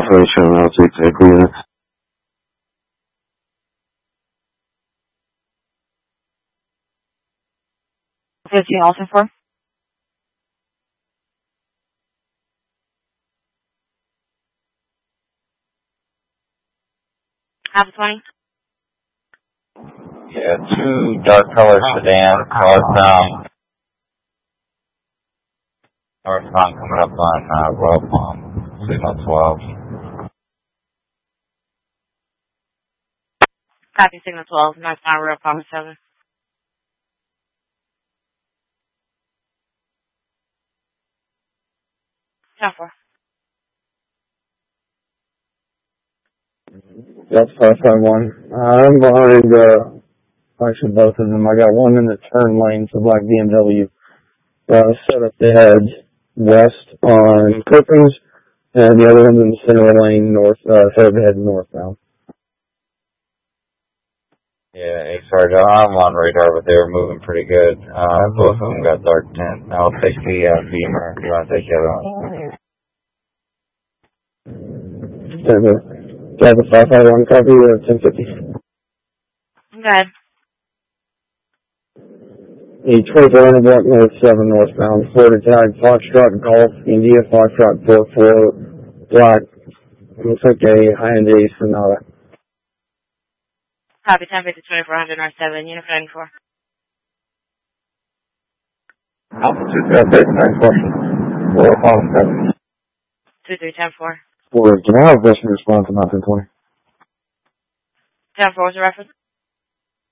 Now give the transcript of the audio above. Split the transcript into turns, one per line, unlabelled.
Operation, I'll take the agreement.
15 also for. Half 20.
Yeah, 2 dark color sedans northbound. Northbound coming up on Royal Palm, signal 12.
Copy, signal 12, northbound Royal Palm 7. Half 4.
That's 551. I'm behind, actually both of them. I got one in the turn lane for black BMW. Set up to head west on Perkins, and the other one's in the center lane north, set up to head northbound.
Yeah, hey, Sergeant, I'm on radar, but they were moving pretty good. Both of them got dark tint. I'll take the Beamer. You want to take the other one?
Driver 551, copy, 1050.
Go ahead.
A 2400 block north 7 northbound, Florida tag, Foxtrot Golf, India, Foxtrot 44, black. Looks like a high-end A Sonata.
Copy, 1050, 2400, north 7, unit 94.
Altitude, 9 Royal Palm 7.
2310-4.
Can I have a response on 1920?
10-4 was the reference?